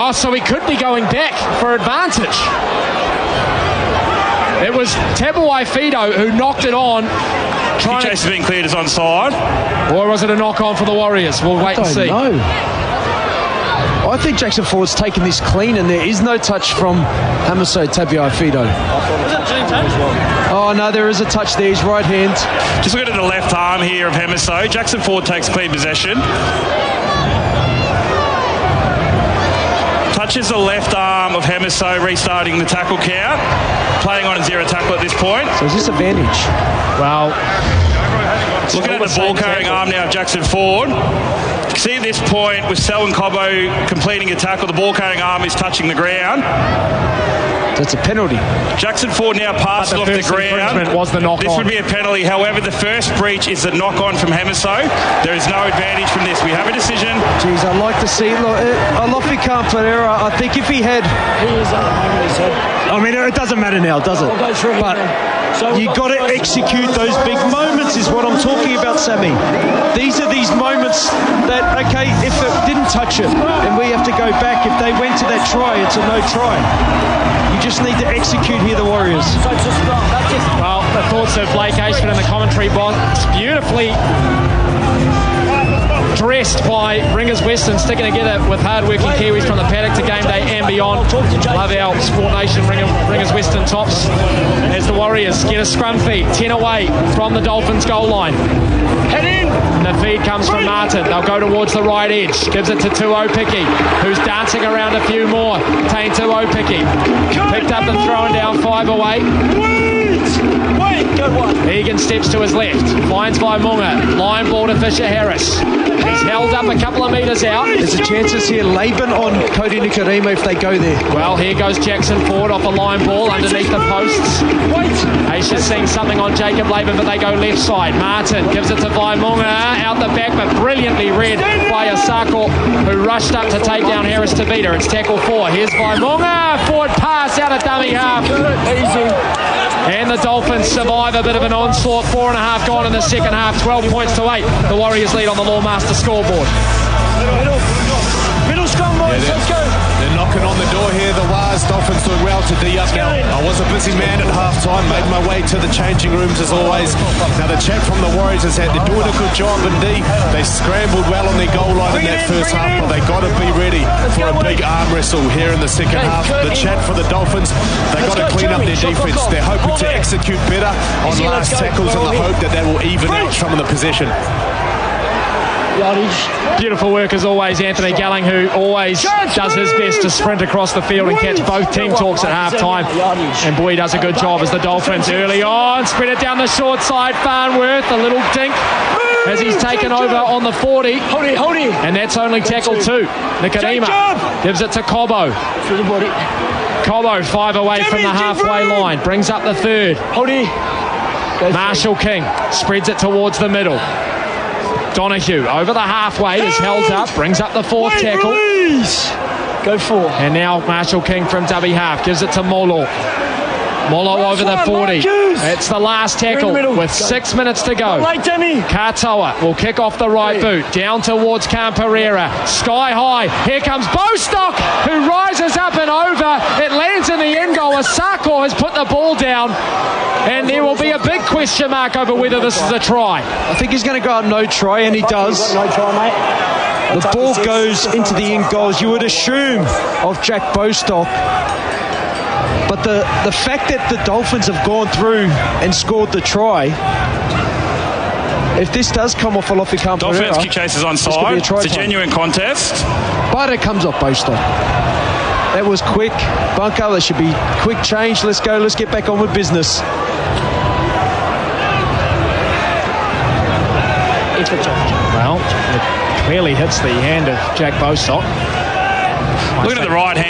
Oh, so he could be going back for advantage. It was Tabuai Fido who knocked it on. Kick chase has been cleared as onside. Or was it a knock-on for the Warriors? We'll wait and see. No. I think Jackson Ford's taken this clean and there is no touch from Hamiso Tabuai Fido. Oh, no, there is a touch there. His right hand. Just looking at the left arm here of Hamiso. Jackson Ford takes clean possession. Touches the left arm of Hamiso, restarting the tackle count. Playing on a zero tackle at this point. So is this advantage? Well, looking at the ball carrying arm now of Jackson Ford. See at this point with Selwyn Cobbo completing a tackle, the ball carrying arm is touching the ground. That's a penalty. Jackson Ford now passes off the ground. Was the knock this on. would be a penalty. However, the first breach is the knock on from Hamiso. There is no advantage from this. We have a decision. Jeez, I'd like to see Alofi Pereira. I think if he had... He is at the moment, he said. I mean, it doesn't matter now, does it? We'll go through But so you got to execute those big moments is what I'm talking about, Sammy. These are these moments that, okay, if it didn't touch it, then we have to go back. If they went to that try, it's a no try. You just need to execute here, the Warriors. So it's just that's it. well, the thoughts of Blake Ashford in the commentary box. Beautifully dressed by Ringers Western, sticking together with hard-working Kiwis from the paddock to game day and beyond. Love our Sport Nation Ringers Western tops as the Warriors get a scrum feed, 10 away from the Dolphins goal line. Head in. And the feed comes from Martin. They'll go towards the right edge. Gives it to Tuo Piki, who's dancing around a few more. Tane Tuo Piki. Picked up and thrown down 5 away. Wait, go one. Egan steps to his left. Finds Vaimunga. Line ball to Fisher Harris. He's held up a couple of metres out. There's a chances here, Laban on Cody Nikarima if they go there. Well, here goes Jackson Ford off a line ball underneath the posts. Aisha's seeing something on Jacob Laban, but they go left side. Martin gives it to Vaimunga out the back, but brilliantly read by Asako, who rushed up to take down Harris Tavita. It's tackle 4. Here's Vaimunga. Forward pass out of dummy half. Easy. And the Dolphins survive a bit of an onslaught. 4.5 gone in the second half. 12 points to 8. The Warriors lead on the Lawmaster scoreboard. Middle scrum, boys. Let's go. They're knocking on the door here. The Wars Dolphins doing well to D up now. I was a busy man at half-time. Made my way to the changing rooms as always. Now the chat from the Warriors is that they're doing a good job in D. They scrambled well on their goal line in that first half, but they got to be ready for a big arm wrestle here in the second half. The chat for the Dolphins, they got to clean up their defence. They're hoping to execute better on last tackles in the hope that will even out some of the possession. Beautiful work as always, Anthony Gelling, who always does his best to sprint across the field and catch both team talks at half time. And boy, he does a good job as the Dolphins early on spread it down the short side. Farnworth, a little dink as he's taken over on the 40. Hold it. And that's only tackle 2. Nikodima gives it to Cobbo. Cobbo 5 away from the halfway line. Brings up the 3rd. Marshall King spreads it towards the middle. Donahue over the halfway is held up, brings up the 4th tackle. Go 4. And now Marshall King from dummy half gives it to Molo. Molo over the 40. It's the last tackle with 6 minutes to go. Katoa will kick off the right boot down towards Pereira. Sky high. Here comes Bostock, who rises up and over. It lands in the end goal. Asako has put the ball down. And there will be a big question mark over whether this is a try. I think he's going to go up no try, and he does. No try, mate. The ball goes into the end goals. You would assume of Jack Bostock. But the fact that the Dolphins have gone through and scored the try, if this does come off Alofi Pereira, Dolphins kick chases onside. It's a genuine contest. But it comes off Bostock. That was quick. Bunker, there should be quick change. Let's go. Let's get back on with business. Well, it clearly hits the hand of Jack Bostock. Look at the right hand.